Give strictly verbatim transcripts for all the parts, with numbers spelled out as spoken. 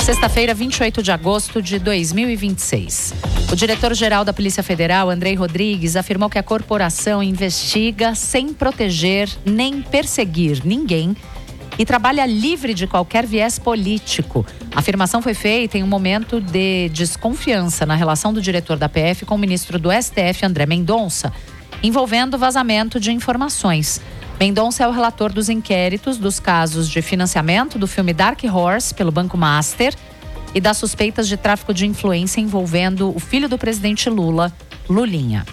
Sexta-feira, vinte e oito de agosto de dois mil e vinte e seis. O diretor-geral da Polícia Federal, Andrei Rodrigues, afirmou que a corporação investiga sem proteger nem perseguir ninguém e trabalha livre de qualquer viés político. A afirmação foi feita em um momento de desconfiança na relação do diretor da P F com o ministro do S T F, André Mendonça, envolvendo vazamento de informações. Mendonça é o relator dos inquéritos dos casos de financiamento do filme Dark Horse pelo Banco Master e das suspeitas de tráfico de influência envolvendo o filho do presidente Lula, Lulinha.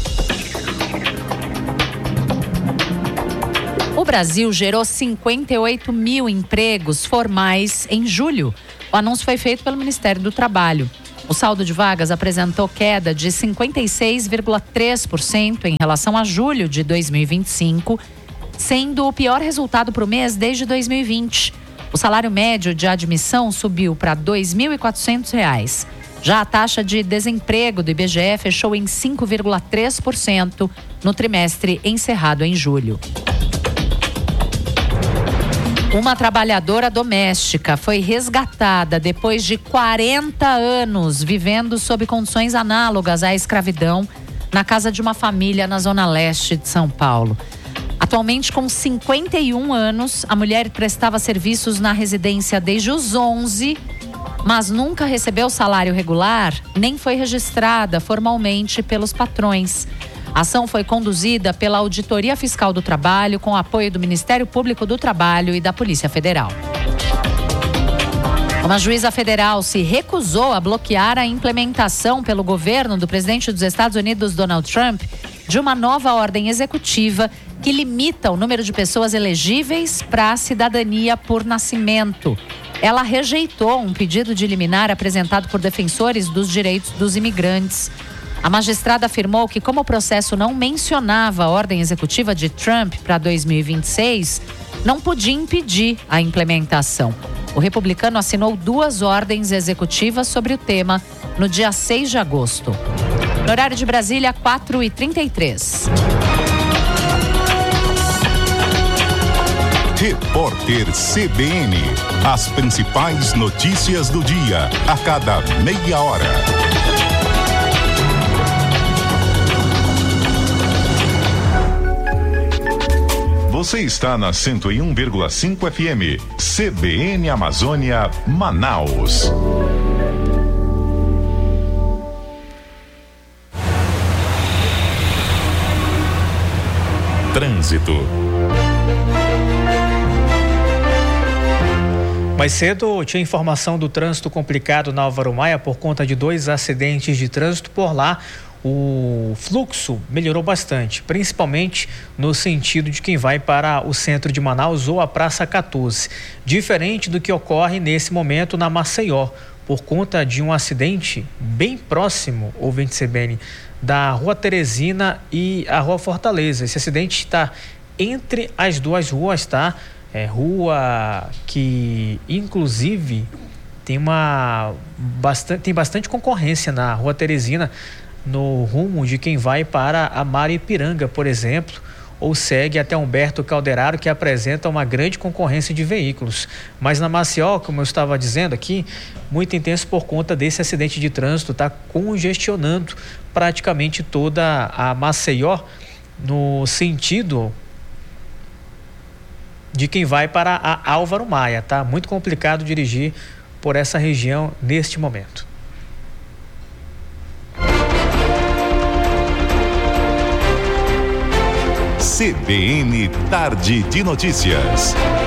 O Brasil gerou cinquenta e oito mil empregos formais em julho. O anúncio foi feito pelo Ministério do Trabalho. O saldo de vagas apresentou queda de cinquenta e seis vírgula três por cento em relação a julho de dois mil e vinte e cinco, sendo o pior resultado para o mês desde dois mil e vinte. O salário médio de admissão subiu para dois mil e quatrocentos reais. Já a taxa de desemprego do I B G E fechou em cinco vírgula três por cento no trimestre encerrado em julho. Uma trabalhadora doméstica foi resgatada depois de quarenta anos vivendo sob condições análogas à escravidão na casa de uma família na zona leste de São Paulo. Atualmente, com cinquenta e um anos, a mulher prestava serviços na residência desde os onze, mas nunca recebeu salário regular, nem foi registrada formalmente pelos patrões. A ação foi conduzida pela Auditoria Fiscal do Trabalho, com apoio do Ministério Público do Trabalho e da Polícia Federal. Uma juíza federal se recusou a bloquear a implementação pelo governo do presidente dos Estados Unidos, Donald Trump, de uma nova ordem executiva que limita o número de pessoas elegíveis para a cidadania por nascimento. Ela rejeitou um pedido de liminar apresentado por defensores dos direitos dos imigrantes. A magistrada afirmou que, como o processo não mencionava a ordem executiva de Trump para dois mil e vinte e seis, não podia impedir a implementação. O republicano assinou duas ordens executivas sobre o tema no dia seis de agosto. No horário de Brasília, quatro e trinta e três. Repórter C B N. As principais notícias do dia, a cada meia hora. Você está na cento e um vírgula cinco F M. C B N Amazônia, Manaus. Trânsito. Mais cedo tinha informação do trânsito complicado na Álvaro Maia por conta de dois acidentes de trânsito por lá. O fluxo melhorou bastante, principalmente no sentido de quem vai para o centro de Manaus ou a Praça quatorze. Diferente do que ocorre nesse momento na Maceió, por conta de um acidente bem próximo, ouvinte C B N, da Rua Teresina e a Rua Fortaleza. Esse acidente está entre as duas ruas, tá? É rua que, inclusive, tem uma bastante, tem bastante concorrência na Rua Teresina, no rumo de quem vai para a Maripiranga, por exemplo, ou segue até Humberto Calderaro, que apresenta uma grande concorrência de veículos. Mas na Maceió, como eu estava dizendo aqui, muito intenso por conta desse acidente de trânsito, está congestionando praticamente toda a Maceió no sentido de quem vai para a Álvaro Maia, tá? Muito complicado dirigir por essa região neste momento. C B N Tarde de Notícias.